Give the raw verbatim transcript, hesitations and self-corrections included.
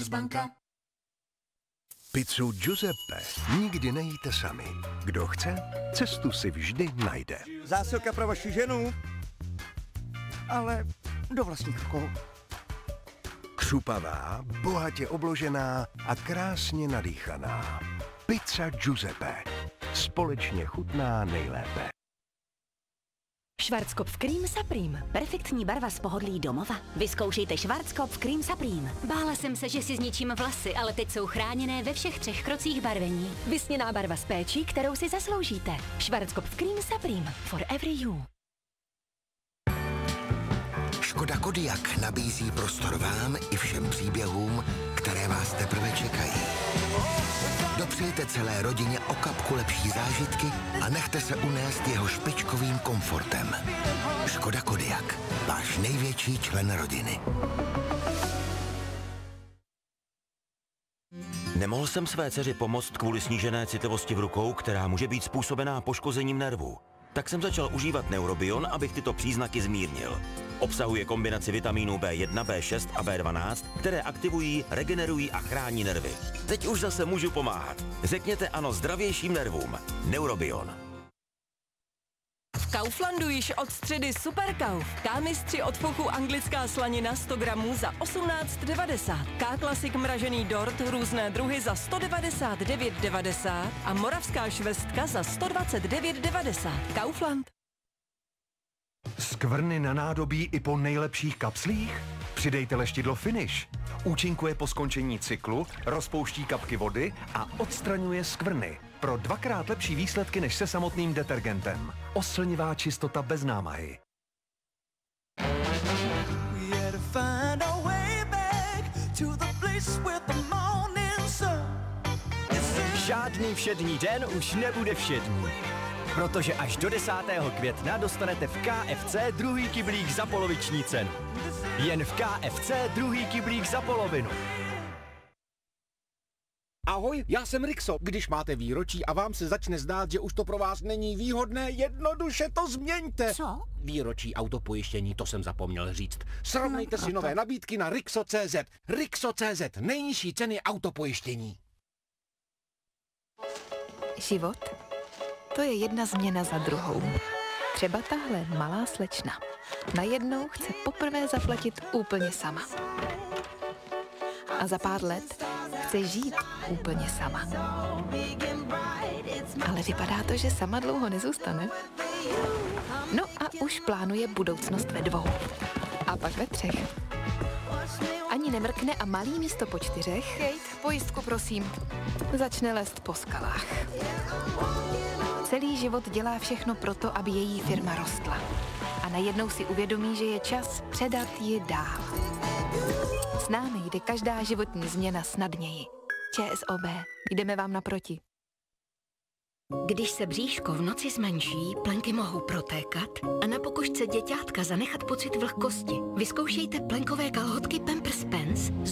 Komercbanka. Pizzu Giuseppe nikdy nejíte sami. Kdo chce, cestu si vždy najde. Zásilka pro vaši ženu, ale do vlastních rukou. Křupavá, bohatě obložená a krásně nadýchaná. Pizza Giuseppe. Společně chutná nejlépe. Schwarzkopf Cream Supreme. Perfektní barva z pohodlí domova. Vyzkoušejte Schwarzkopf Cream Supreme. Bála jsem se, že si zničím vlasy, ale teď jsou chráněné ve všech třech krocích barvení. Vysněná barva s péčí, kterou si zasloužíte. Schwarzkopf Cream Supreme. For every you. Škoda Kodiaq nabízí prostor vám i všem příběhům, které vás teprve čekají. Dopřejte celé rodině o kapku lepší zážitky a nechte se unést jeho špičkovým komfortem. Škoda Kodiaq, váš největší člen rodiny. Nemohl jsem své dceři pomoct kvůli snížené citlivosti v rukou, která může být způsobená poškozením nervů. Tak jsem začal užívat Neurobion, abych tyto příznaky zmírnil. Obsahuje kombinaci vitamínů bé jedna, bé šest a bé dvanáct, které aktivují, regenerují a chrání nervy. Teď už zase můžu pomáhat. Řekněte ano zdravějším nervům. Neurobion. V Kauflandu již od středy Superkauf. K-mistři od Fochu anglická slanina sto gramů za osmnáct devadesát. K-klasik mražený dort různé druhy za sto devadesát devět devadesát a moravská švestka za sto dvacet devět devadesát. Kaufland. Skvrny na nádobí i po nejlepších kapslích? Přidejte leštidlo Finish. Účinkuje po skončení cyklu, rozpouští kapky vody a odstraňuje skvrny. Pro dvakrát lepší výsledky než se samotným detergentem. Oslnivá čistota bez námahy. Žádný všední den už nebude všední. Protože až do desátého května dostanete v K F C druhý kyblík za poloviční cenu. Jen v K F C druhý kyblík za polovinu. Ahoj, já jsem Rixo. Když máte výročí a vám se začne zdát, že už to pro vás není výhodné, jednoduše to změňte. Co? Výročí autopojištění, to jsem zapomněl říct. Srovnejte si nové nabídky na Rixo tečka cé zet. Rixo tečka cé zet, nejnižší ceny autopojištění. Život? To je jedna změna za druhou. Třeba tahle malá slečna. Najednou chce poprvé zaplatit úplně sama. A za pár let chce žít úplně sama. Ale vypadá to, že sama dlouho nezůstane. No a už plánuje budoucnost ve dvou. A pak ve třech. Ani nemrkne a malý místo po čtyřech, Kate, pojistku prosím, začne lézt po skalách. Celý život dělá všechno proto, aby její firma rostla. A najednou si uvědomí, že je čas předat ji dál. S námi jde každá životní změna snadněji. ČSOB, jdeme vám naproti. Když se bříško v noci zmenší, plenky mohou protékat a na pokožce děťátka zanechat pocit vlhkosti. Vyzkoušejte plenkové kalhotky Pampers Pants s